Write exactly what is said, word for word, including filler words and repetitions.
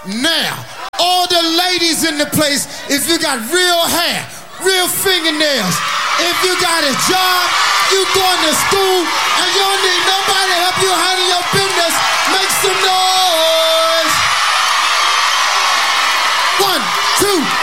Now, all the ladies in the place, if you got real hair, real fingernails, if you got a job, you going to school, and you don't need nobody to help you how